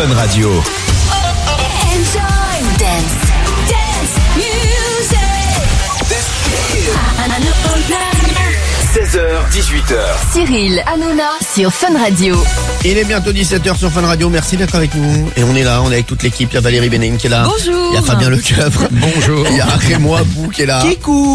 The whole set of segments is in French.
Fun Radio. Enjoy dance music. 16h-18h. Cyril Hanouna sur Fun Radio. Il est bientôt 17h sur Fun Radio, merci d'être avec nous. Et on est là, on est avec toute l'équipe, il y a Valérie Benem qui est là. Bonjour. Il y a Fabien Lecoeuvre. Bonjour. Il y a Raymond Abou qui est là. Kikou.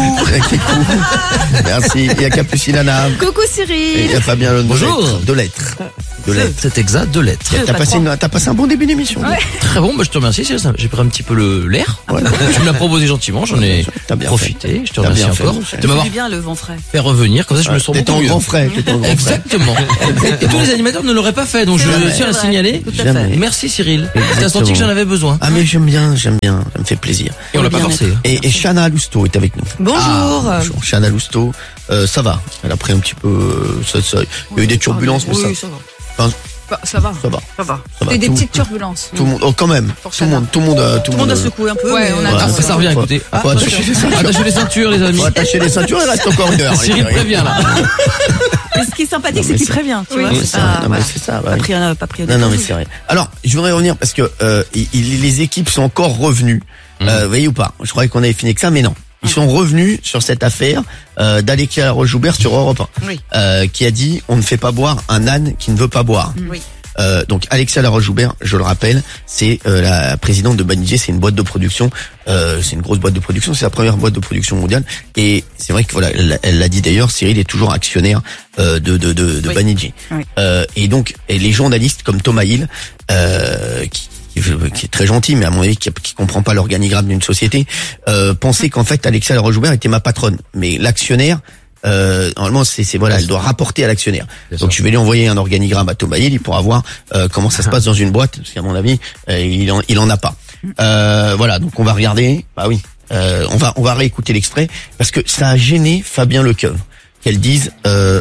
Merci. Il y a Capucine Anna. Coucou Et Cyril. il y a Fabien Le Bonjour. De lettres. De lettres. C'est exact, de lettres. T'as passé un bon début d'émission. Ouais. Très bon, je te remercie, c'est ça. J'ai pris un petit peu l'air. Ouais. Tu me l'as proposé gentiment, j'en ai T'as bien profité. Je te T'as remercie bien fait, encore mon cher. de m'avoir bien le vent frais. fait revenir, comme ça je me sens T'étais beaucoup en mieux. grand frère. Exactement. Et tous les animateurs ne l'auraient pas fait, donc je vrai. tiens à le signaler. Tout à Jamais. fait. Merci Cyril. Exactement. T'as senti que j'en avais besoin. Ah mais j'aime bien, ça me fait plaisir. Et on l'a pas forcé. Et Chana Lousteau est avec nous. Bonjour. Bonjour, Chana Lousteau, ça va. Elle a pris un petit peu, ça, il y a eu des turbulences, mais Oui, ça, ça va. enfin, Ça va. ça va. Ça va. Ça va. Et des Tout- petites turbulences. Tout le monde, oh quand même, Pour tout le monde, Tout le monde a secoué un peu. Ouais, mais- on a- Ouais, Ah, ça revient, écoutez. Faut attacher les ceintures. Attachez les ceintures, les amis. Faut attacher les ceintures, il reste encore une heure. Cyril prévient là. Mais ce qui est sympathique, Non, c'est mais qu'il c'est- prévient. Tu Oui, vois, Oui, c'est c'est pas, vrai. Non, mais voilà. c'est ça, Pas ouais. pris pas pris au Non, non, mais dépourvu. c'est vrai. Alors, je voudrais revenir parce que les équipes sont encore revenues. Vous voyez ou pas? Je croyais qu'on avait fini avec ça, mais non. Ils sont revenus sur cette affaire d'Alexia Laroche-Joubert sur Europe 1, Oui. qui a dit on ne fait pas boire un âne qui ne veut pas boire. Oui. Donc Alexia Laroche-Joubert, je le rappelle, c'est la présidente de Banijé, c'est une boîte de production, c'est une grosse boîte de production, c'est la première boîte de production mondiale. Et c'est vrai que voilà, elle l'a dit d'ailleurs, Cyril est toujours actionnaire de Oui. Banijé. Oui. Et donc et les journalistes comme Thomas Hill, qui est très gentil, mais à mon avis qui comprend pas l'organigramme d'une société, pensaient qu'en fait Alexia Laroche-Joubert était ma patronne, mais l'actionnaire. Normalement, c'est voilà, elle doit rapporter à l'actionnaire. Donc je vais lui envoyer un organigramme à Thomas Hill, il pourra voir comment ça se passe dans une boîte, parce qu'à mon avis, il en a pas. Voilà, donc on va regarder. Bah oui, on va réécouter l'extrait parce que ça a gêné Fabien Lecoeuvre qu'elle dise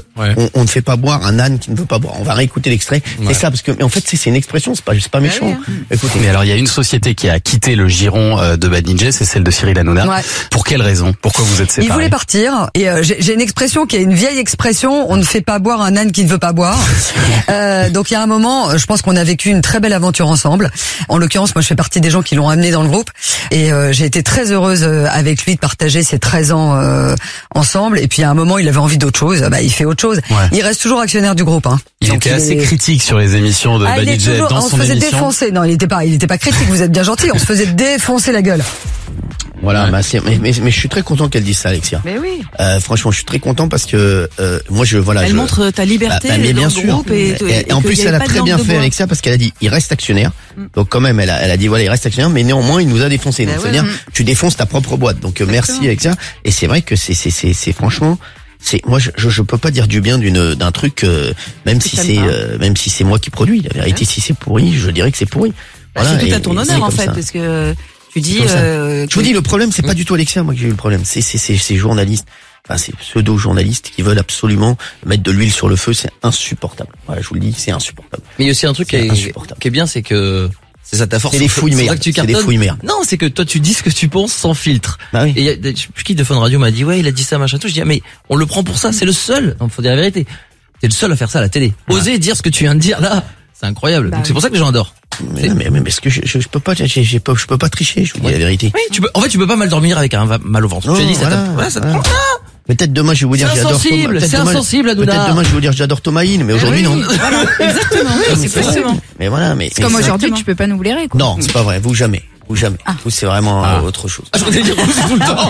on ne fait pas boire un âne qui ne veut pas boire. On va réécouter l'extrait. C'est ça parce que mais en fait c'est une expression, c'est pas méchant. Écoutez. Mais alors il y a une société qui a quitté le giron de Banijé, c'est celle de Cyril Hanouna. Ouais. Pour quelle raison? Pourquoi vous êtes séparés? Il voulait partir et j'ai une expression qui est une vieille expression, on ne fait pas boire un âne qui ne veut pas boire. Donc il y a un moment, je pense qu'on a vécu une très belle aventure ensemble. En l'occurrence, moi je fais partie des gens qui l'ont amené dans le groupe et j'ai été très heureuse avec lui de partager ces 13 ans ensemble. Et puis à un moment, il avait envie d'autre chose, bah il fait autre chose. Ouais. Il reste toujours actionnaire du groupe. Hein. Il Donc, était assez critique sur les émissions de il est Banijé toujours, dans on se son faisait émission. défoncer. Non, il était pas critique. Vous êtes bien gentil. On se faisait défoncer la gueule. Voilà, bah, mais je suis très content qu'elle dise ça, Alexia. Mais oui. Franchement, je suis très content parce que moi Elle montre ta liberté mais dans bien le sûr. groupe et en qu'il plus, y ait elle a pas de très langue bien de fait, bois. Alexia, parce qu'elle a dit il reste actionnaire. Donc quand même, elle a dit voilà, il reste actionnaire, mais néanmoins, il nous a défoncé. Donc Ben c'est-à-dire, tu défonces ta propre boîte. Donc merci, Alexia. Et c'est vrai que c'est franchement. Moi je peux pas dire du bien d'un truc même si c'est moi qui produis. La vérité, si c'est pourri, je dirais que c'est pourri. Voilà, C'est tout à et ton c'est honneur en comme fait, ça. parce que tu dis. Comme ça. Je vous dis, le problème, c'est pas du tout Alexia, moi, que j'ai eu le problème. C'est ces journalistes, enfin, ces pseudo-journalistes qui veulent absolument mettre de l'huile sur le feu. C'est insupportable. Voilà, je vous le dis, c'est insupportable. Mais il y a aussi un truc qui C'est est insupportable. bien, c'est que c'est ça ta force. C'est des fouilles C'est ça merde. que tu C'est des cartonnes. fouilles merde. Non, c'est que toi tu dis ce que tu penses sans filtre. Bah oui. Et je sais plus qui de Fun Radio m'a dit ouais, il a dit ça machin tout. Je dis ah, mais on le prend pour ça, c'est le seul. Non, faut dire la vérité. T'es le seul à faire ça à la télé. Oser dire ce que tu viens de dire là, c'est incroyable. Donc c'est pour ça que les gens adorent. Mais parce que je peux pas, je peux pas tricher, je vous dis la vérité. Oui, en fait tu peux pas mal dormir avec un mal au ventre. Oh, Tu as dit voilà, ça te voilà. prend. Peut-être demain je vais vous dire C'est j'adore insensible, Thomas. c'est insensible, Hanouna. Peut-être demain je vais vous dire j'adore Thomas Hill, mais aujourd'hui non. Voilà, exactement. Oui, c'est exactement. Mais voilà, mais. C'est comme aujourd'hui, tu peux pas nous blairer, quoi. Non, c'est pas vrai, vous jamais. Vous jamais. Vous c'est vraiment autre chose. Je voulais dire vous c'est tout le temps.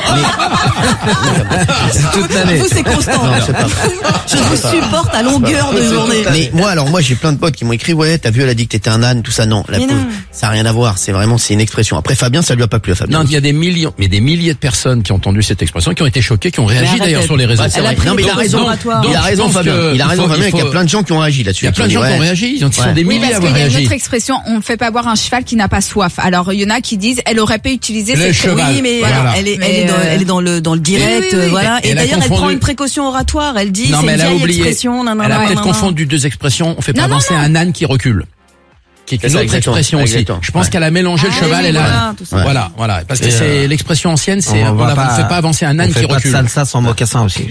C'est toute l'année. Vous, c'est constant. Non, c'est pas vrai. Je vous supporte à longueur de journée. Mais moi j'ai plein de potes qui m'ont écrit ouais, t'as vu, elle a dit que t'étais un âne, tout ça. Non, la Mais pauvre, non. ça a rien à voir. C'est une expression. Après Fabien, ça lui a pas plu à Fabien. Non, il y a des milliers de personnes qui ont entendu cette expression, qui ont été choquées, qui ont réagi arrête, d'ailleurs sur les réseaux. Ouais, c'est Elle a vrai. pris Non, mais il a une raison. oratoire. Il a Donc, raison, je pense Fabien. que Il a raison, il Fabien. faut- Il y a plein de gens qui ont réagi là-dessus. Il y a plein de gens qui ont réagi, ils sont des Oui, milliers à parce avoir qu'il y a une réagi. autre expression, on ne fait pas boire un cheval qui n'a pas soif. Alors, il y en a qui disent, elle aurait pu utiliser Le cette cheval. Oui, mais Voilà. elle est Mais, dans le direct, oui, oui, oui. voilà. Et Et elle a d'ailleurs, elle confondu- prend une précaution oratoire. Elle dit, Non, c'est mais une elle a vieille oublié. expression. Elle a peut-être confondu deux expressions. On fait pas Non, non, avancer un âne qui recule. qui est C'est une ça, autre exactement, expression aussi. exactement. Je pense Ouais. qu'elle a mélangé le cheval et l'âne. tout ça. Voilà. Parce que Et, c'est l'expression ancienne, c'est on ne fait pas avancer un âne On qui fait pas de recule. salsa sans mocassin aussi.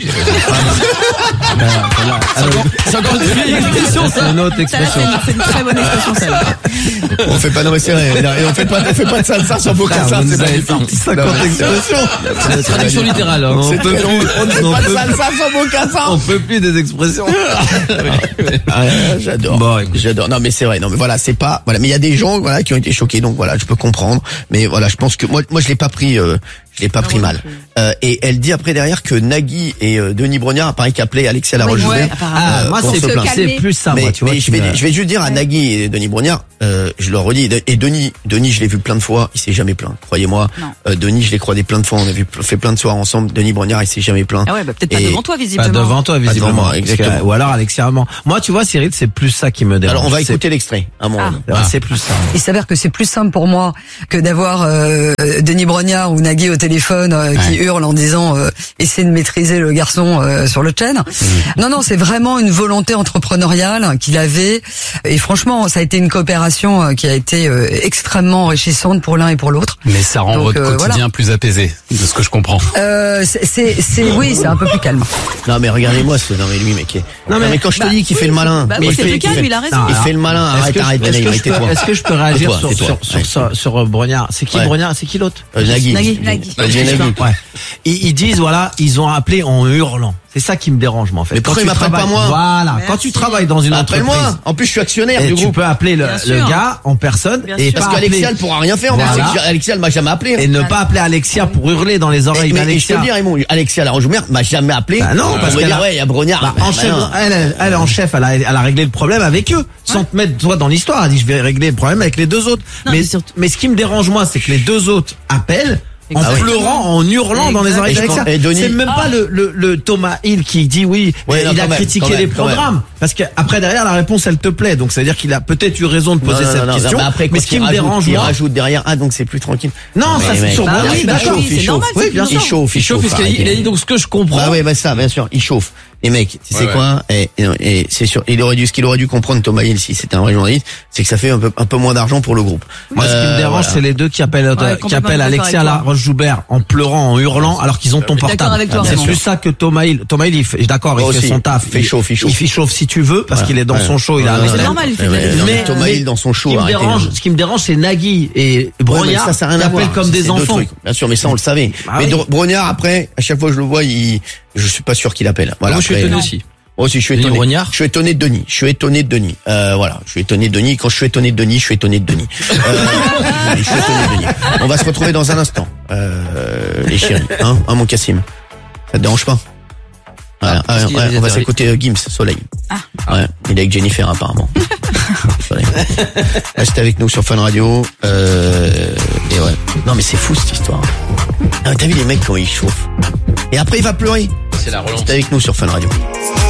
C'est encore une vieille expression, ça. C'est une autre expression. C'est une très bonne expression, celle-là. On fait pas, non mais c'est vrai, on fait pas de salsa sans mocassin, vous c'est nous avez magnifique. sorti 50 Non, mais expressions. Traduction littérale. hein. C'est très drôle. On ne fait pas de salsa sans mocassin. On peut plus des expressions. Ah, j'adore. Bon, écoute. J'adore. Non mais c'est vrai. Non mais voilà, c'est pas voilà, mais il y a des gens voilà qui ont été choqués donc voilà, je peux comprendre. Mais voilà, je pense que moi je l'ai pas pris mal. Et elle dit après derrière que Nagui et Denis Brognard pareil qu'appelaient Alexia Laroche-Joubert. Moi, pour se c'est plaindre. plus ça, Mais, moi, tu vois. mais je vais juste dire à Nagui et Denis Brognard, je leur redis, et Denis, je l'ai vu plein de fois, il s'est jamais plaint, croyez-moi. Denis, je l'ai croisé plein de fois, on a fait plein de soirs ensemble, Denis Brognard, il s'est jamais plaint. Ah ouais, bah peut-être pas Et- devant toi, Pas visiblement. devant toi, visiblement. devant moi, Parce que- exactement. ou alors Alexia Armand. Moi, tu vois, Cyril, c'est plus ça qui me dérange. Alors on va C'est- écouter l'extrait, à mon avis. Ouais, c'est plus ça. Il s'avère que c'est plus simple pour moi que d'avoir Denis Brognard ou Nagui au téléphone qui hurle en disant essaie de maîtriser le garçon sur le chaîne. Non, c'est vraiment une volonté entrepreneuriale qu'il avait et franchement, ça a été une coopération qui a été extrêmement enrichissante pour l'un et pour l'autre. Mais ça rend Donc, votre quotidien voilà. plus apaisé, de ce que je comprends. Oui, c'est un peu plus calme. Non mais regardez-moi ce, non mais lui mec. Non mais quand je te dis qu'il fait le malin. Bah mais oui, il c'est fait- plus calme, il a raison. Il fait le malin, arrête, Est-ce que je peux réagir sur Brognard? C'est qui Ouais. Brognard? C'est qui l'autre? Nagui. Nagui. Ouais. Ils disent voilà, ils ont appelé en hurlant. C'est ça qui me dérange moi en fait. Mais pourquoi Quand ils tu m'appellent pas travailles- moi Voilà, quand tu travailles dans une entreprise, Appelle-moi. En plus je suis actionnaire et du tu groupe. peux appeler Bien le sûr. gars en personne Bien et sûr. Parce pas qu'Alexia appeler elle pourra rien faire. Voilà. Alexia elle m'a jamais appelé. et ne pas appeler Alexia pour hurler dans les oreilles Mais je te d'Alexia. le dis Raymond, Alexia Laroche-Joubert m'a jamais appelé. Bah non, parce On va qu'elle dire a- ouais, il y a Brognard. Bah, Bah, en chef, non. elle en chef, elle a réglé le problème avec eux, sans te mettre toi dans l'histoire. Elle dit je vais régler le problème avec les deux autres. Non, mais surtout- mais ce qui me dérange moi, c'est que les deux autres appellent en Exactement. pleurant, en hurlant dans les Exact. oreilles Et je d'Alexia. pense- et Denis- C'est même pas le Thomas Hill qui dit oui, Ouais, non, il a quand même, critiqué quand même, les quand même. programmes. Parce que après derrière la réponse elle te plaît, donc ça veut dire qu'il a peut-être eu raison de poser cette question. mais après, mais ce qui me dérange il moi, rajoute derrière. Ah donc c'est plus tranquille. non, ça Mais c'est mec, sur bah Brognard, oui, il bah chauffe. oui, c'est normal, Oui, c'est bien sûr. innocent. Il chauffe. Il a dit donc ce que je comprends. Ah ouais, bah ça, bien sûr, il chauffe. Les mecs, tu sais Ouais, quoi et c'est sûr, ce qu'il aurait dû comprendre Thomas Hill si c'était un vrai journaliste, c'est que ça fait un peu moins d'argent pour le groupe. Moi, ce qui me dérange, voilà. c'est les deux qui appellent, complètement Alexia d'accord avec toi. Laroche-Joubert en pleurant, en hurlant, alors qu'ils ont ton D'accord portable. avec toi, C'est Raymond. plus ça que Thomas Hill. Thomas Hill, il fait, d'accord, il Aussi, fait son taf. il fait chauffe. Il fait chauffe si tu veux, parce qu'il est dans son show, il a un C'est hôtel. normal, il fait de la Ouais, télé. non, mais Thomas Hill dans son show, arrêtez. Ce qui me dérange, c'est Nagui et Brognard Ouais, mais ça a qui rien à voir. appellent comme C'est des deux enfants. trucs. Bien sûr, mais ça on le savait. Bah mais oui. Brognard après, à chaque fois que je le vois, je suis pas sûr qu'il appelle. Voilà. Moi, je suis après, étonné aussi. Moi aussi, je suis Denis étonné. Brognard. Je suis étonné de Denis. Voilà, je suis étonné de Denis. Quand je suis étonné de Denis, je suis étonné de Denis. Je suis étonné de Denis. On va se retrouver dans un instant, les chéris. Hein, mon Cassim. Ça te dérange pas? Voilà. parce qu'il y a Ouais, des on va intérêts. s'écouter Gims, Soleil. Ouais, il est avec Jennifer apparemment. Soleil. Reste avec nous sur Fun Radio. Et ouais. Non mais c'est fou cette histoire. Ah, t'as vu les mecs quand ils chauffent. Et après il va pleurer. C'est la relance. Reste avec nous sur Fun Radio.